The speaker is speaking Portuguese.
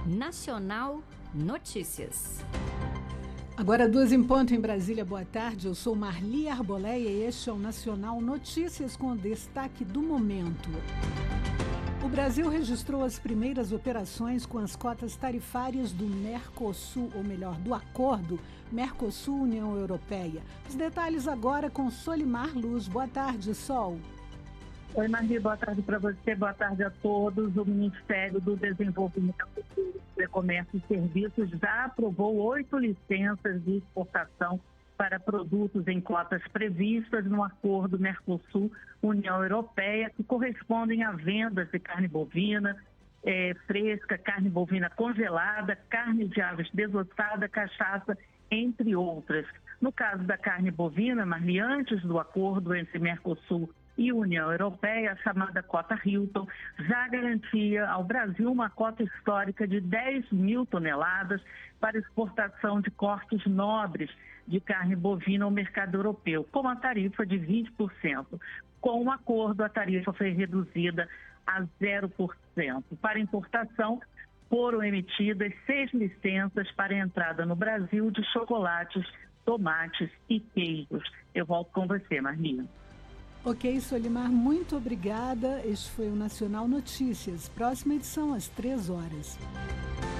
Nacional Notícias. Agora 2h em Brasília, boa tarde, eu sou Marli Arboleia e este é o Nacional Notícias com destaque do momento. O Brasil registrou as primeiras operações com as cotas tarifárias do Mercosul, ou melhor, do acordo Mercosul-União Europeia. Os detalhes agora com Solimar Luz. Boa tarde, Sol. Oi, Marli, boa tarde para você, boa tarde a todos. O Ministério do Desenvolvimento do Comércio e Serviços já aprovou 8 licenças de exportação para produtos em cotas previstas no acordo Mercosul-União Europeia, que correspondem a vendas de carne bovina fresca, carne bovina congelada, carne de aves desossada, cachaça, entre outras. No caso da carne bovina, Marli, antes do acordo entre Mercosul e União Europeia, a chamada cota Hilton, já garantia ao Brasil uma cota histórica de 10 mil toneladas para exportação de cortes nobres de carne bovina ao mercado europeu, com uma tarifa de 20%. Com o acordo, a tarifa foi reduzida a 0%. Para importação, foram emitidas 6 licenças para entrada no Brasil de chocolates, tomates e queijos. Eu volto com você, Marli. Ok, Solimar, muito obrigada. Este foi o Nacional Notícias. Próxima edição às 3 horas.